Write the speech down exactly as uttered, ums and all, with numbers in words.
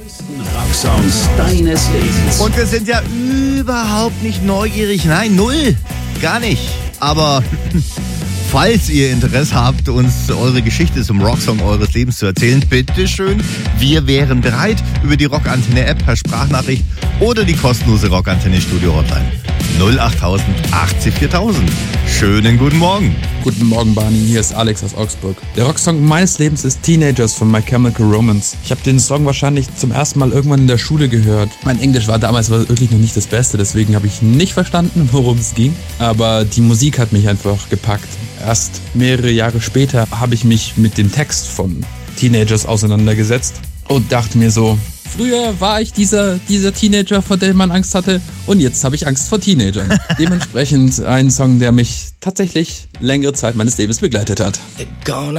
Rocksongs deines Lebens. Und wir sind ja überhaupt nicht neugierig. Nein, null. Gar nicht. Aber falls ihr Interesse habt, uns eure Geschichte zum Rocksong eures Lebens zu erzählen, bitteschön. Wir wären bereit über die Rockantenne-App per Sprachnachricht oder die kostenlose Rockantenne-Studio-Hotline. null acht tausend achtzig viertausend. Schönen guten Morgen. Guten Morgen, Barney. Hier ist Alex aus Augsburg. Der Rocksong meines Lebens ist Teenagers von My Chemical Romance. Ich habe den Song wahrscheinlich zum ersten Mal irgendwann in der Schule gehört. Mein Englisch war damals wirklich noch nicht das Beste, deswegen habe ich nicht verstanden, worum es ging. Aber die Musik hat mich einfach gepackt. Erst mehrere Jahre später habe ich mich mit dem Text von Teenagers auseinandergesetzt und dachte mir so, früher war ich dieser, dieser Teenager, vor dem man Angst hatte, und jetzt habe ich Angst vor Teenagern. Dementsprechend ein Song, der mich tatsächlich längere Zeit meines Lebens begleitet hat.